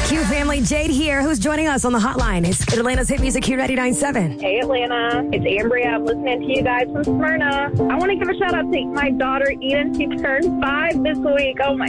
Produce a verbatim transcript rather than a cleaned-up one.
Q family, Jade here. Who's joining us on the hotline? It's Atlanta's hit music Q ninety-nine point seven. Hey, Atlanta. It's Ambria. I'm listening to you guys from Smyrna. I want to give a shout out to my daughter, Eden. She turned five this week. Oh, my